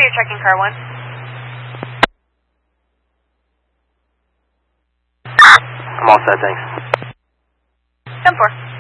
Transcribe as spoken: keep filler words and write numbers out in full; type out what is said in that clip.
you're checking car one. I'm all set, thanks. ten four.